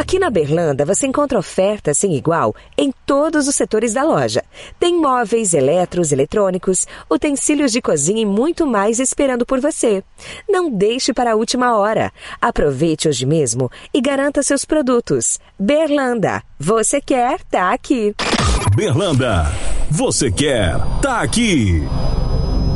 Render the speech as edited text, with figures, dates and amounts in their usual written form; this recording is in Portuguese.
Aqui na Berlanda você encontra ofertas sem igual em todos os setores da loja. Tem móveis, eletros, eletrônicos, utensílios de cozinha e muito mais esperando por você. Não deixe para a última hora. Aproveite hoje mesmo e garanta seus produtos. Berlanda, você quer, tá aqui. Berlanda, você quer, tá aqui.